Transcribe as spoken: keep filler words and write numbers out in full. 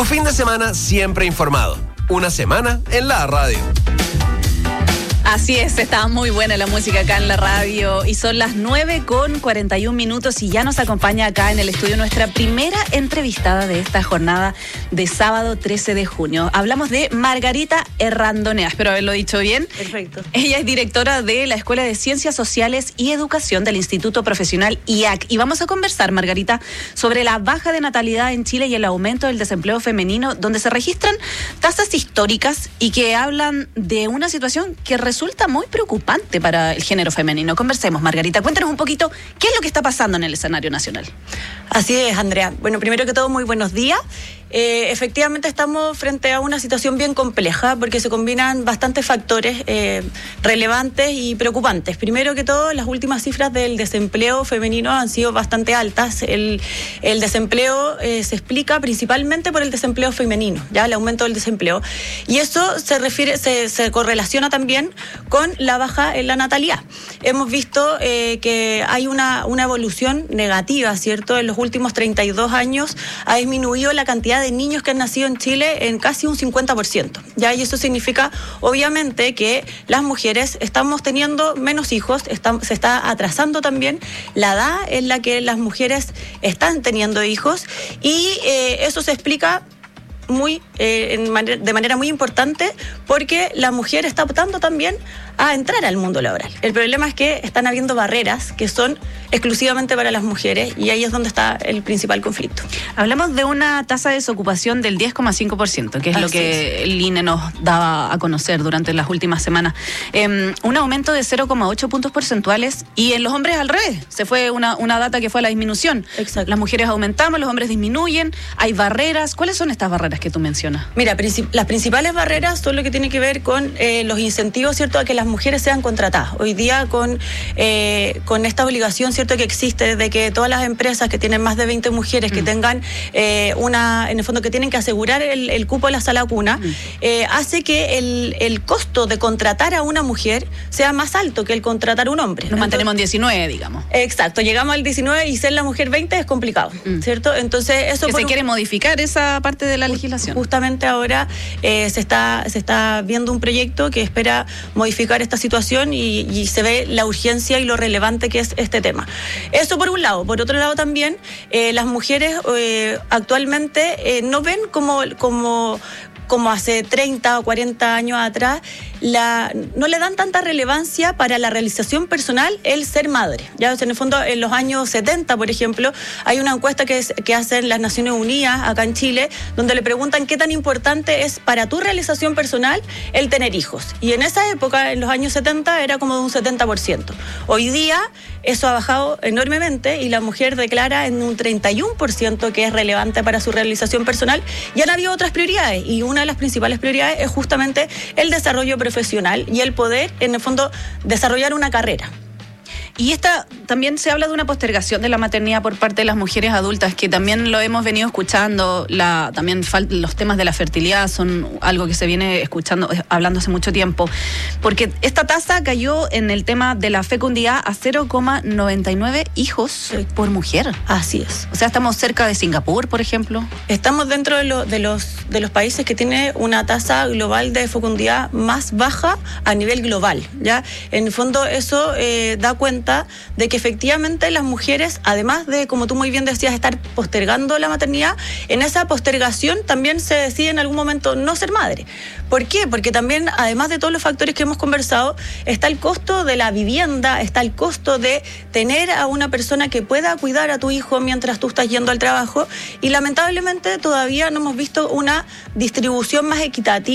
Tu fin de semana siempre informado. Una semana en la radio. Así es, está muy buena la música acá en la radio y son las nueve con cuarenta y un minutos y ya nos acompaña acá en el estudio nuestra primera entrevistada de esta jornada de sábado trece de junio. Hablamos de Margarita Errandonea, espero haberlo dicho bien. Perfecto. Ella es directora de la Escuela de Ciencias Sociales y Educación del Instituto Profesional I A C. Y vamos a conversar, Margarita, sobre la baja de natalidad en Chile y el aumento del desempleo femenino, donde se registran tasas históricas y que hablan de una situación que resulta resulta muy preocupante para el género femenino. Conversemos, Margarita. Cuéntanos un poquito qué es lo que está pasando en el escenario nacional. Así es, Andrea. Bueno, primero que todo, muy buenos días. Eh, efectivamente estamos frente a una situación bien compleja porque se combinan bastantes factores eh, relevantes y preocupantes. Primero que todo, las últimas cifras del desempleo femenino han sido bastante altas. El, el desempleo eh, se explica principalmente por el desempleo femenino, ya el aumento del desempleo. Y eso se refiere, se, se correlaciona también con la baja en la natalidad. Hemos visto eh, que hay una, una evolución negativa, ¿cierto? En los últimos treinta y dos años ha disminuido la cantidad de niños que han nacido en Chile en casi un cincuenta por ciento. ¿Ya? Y eso significa, obviamente, que las mujeres estamos teniendo menos hijos, está, se está atrasando también la edad en la que las mujeres están teniendo hijos y eh, eso se explica muy eh, en man- de manera muy importante porque la mujer está optando también a entrar al mundo laboral. El problema es que están habiendo barreras que son exclusivamente para las mujeres y ahí es donde está el principal conflicto. Hablamos de una tasa de desocupación del diez coma cinco por ciento, que es Así lo que es. el I N E nos daba a conocer durante las últimas semanas. Eh, un aumento de cero coma ocho puntos porcentuales y en los hombres al revés. Se fue una, una data que fue a la disminución. Exacto. Las mujeres aumentamos, los hombres disminuyen, hay barreras. ¿Cuáles son estas barreras que tú mencionas? Mira, princip- las principales barreras son lo que tiene que ver con eh, los incentivos, ¿cierto?, a que las mujeres sean contratadas. Hoy día con, eh, con esta obligación, ¿cierto?, que existe de que todas las empresas que tienen más de veinte mujeres, mm. que tengan eh, una, en el fondo que tienen que asegurar el, el cupo de la sala cuna, mm. eh, hace que el, el costo de contratar a una mujer sea más alto que el contratar a un hombre. Nos Entonces, mantenemos en diecinueve, digamos. Exacto, llegamos al diecinueve y ser la mujer veinte es complicado, mm. ¿cierto? Entonces eso que por se un... quiere modificar esa parte de la legislación. Justamente ahora eh, se está se está viendo un proyecto que espera modificar esta situación y, y se ve la urgencia y lo relevante que es este tema. Eso por un lado. Por otro lado también, eh, las mujeres eh, actualmente eh, no ven como, como, como hace treinta o cuarenta años atrás, la, no le dan tanta relevancia para la realización personal el ser madre. Ya, o sea, en el fondo, en los años setenta, por ejemplo, hay una encuesta que, es, que hacen las Naciones Unidas acá en Chile, donde le preguntan qué tan importante es para tu realización personal el tener hijos. Y en esa época, en los años setenta, era como de un setenta por ciento. Hoy día, eso ha bajado enormemente y la mujer declara en un treinta y uno por ciento que es relevante para su realización personal. Y han habido otras prioridades y una de las principales prioridades es justamente el desarrollo profesional y el poder, en el fondo, desarrollar una carrera. Y esta también se habla de una postergación de la maternidad por parte de las mujeres adultas, que también lo hemos venido escuchando. La, también fal- los temas de la fertilidad son algo que se viene escuchando, hablando hace mucho tiempo, porque esta tasa cayó en el tema de la fecundidad a cero coma noventa y nueve hijos sí. por mujer. Así es. O sea, estamos cerca de Singapur, por ejemplo. Estamos dentro de, lo, de, los, de los países que tiene una tasa global de fecundidad más baja a nivel global, ¿ya? En el fondo eso eh, da cuenta de que efectivamente las mujeres, además de, como tú muy bien decías, estar postergando la maternidad, en esa postergación también se decide en algún momento no ser madre. ¿Por qué? Porque también, además de todos los factores que hemos conversado, está el costo de la vivienda, está el costo de tener a una persona que pueda cuidar a tu hijo mientras tú estás yendo al trabajo y lamentablemente todavía no hemos visto una distribución más equitativa